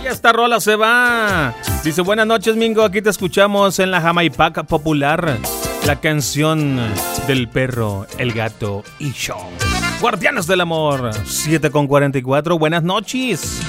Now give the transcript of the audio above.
esta rola se va. Dice, buenas noches, Mingo. Aquí te escuchamos en la Jamaipaca Popular. La canción del perro, el gato y yo. Guardianes del amor, 7:44. Buenas noches.